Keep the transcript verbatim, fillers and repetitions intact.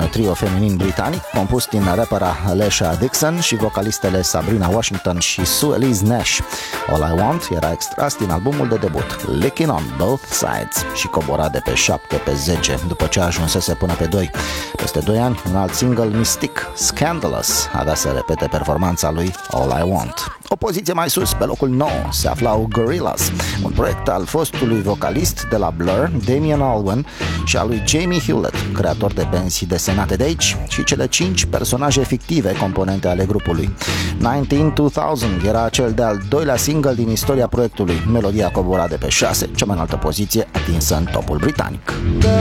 trio feminin britanic compus din rapera Alesha Dixon și vocalistele Sabrina Washington și Sue Elise Nash. All I Want era extras din albumul de debut Licking on Both Sides și cobora de pe șapte pe zece după ce ajunsese până pe doi. Peste doi ani, un alt single mistic, Scandalous, avea să repete performanța lui All I Want. O poziție mai sus, pe locul nouă, se aflau Gorillaz, un proiect al fostului vocalist de la Blur, Damien Albarn, și al lui Jamie Hewlett, creator de benzi desenate de aici, și cele cinci personaje fictive componente ale grupului. nouăsprezece două mii era cel de-al doilea single din istoria proiectului. Melodia cobora de pe șase, cea mai înaltă poziție atinsă în topul britanic.